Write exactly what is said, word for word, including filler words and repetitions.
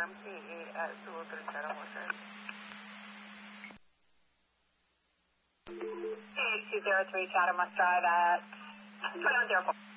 confirm T E at two oh three Chatham Orchard. two zero three Chatham West Drive at twenty-one zero four.